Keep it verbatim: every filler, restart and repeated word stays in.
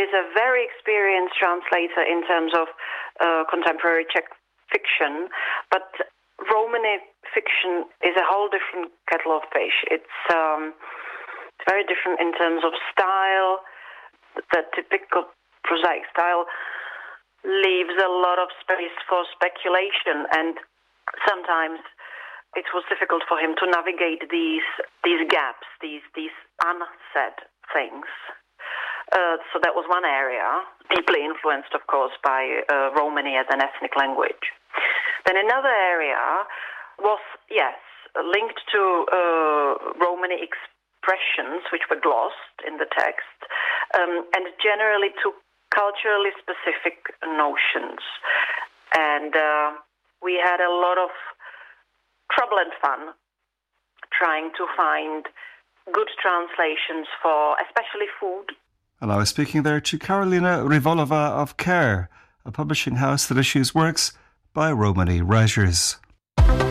is a very experienced translator in terms of uh, contemporary Czech fiction, but Romany fiction is a whole different kettle of fish. It's um, very different in terms of style. The typical prosaic style leaves a lot of space for speculation, and sometimes it was difficult for him to navigate these these gaps, these these unsaid things. Uh, so that was one area, deeply influenced, of course, by uh, Romany as an ethnic language. Then another area was, yes, linked to uh, Romany expressions, which were glossed in the text, um, and generally to culturally specific notions. And uh, we had a lot of trouble and fun trying to find good translations for especially food. And I was speaking there to Karolina Rivolova of Care, a publishing house that issues works by Romany writers.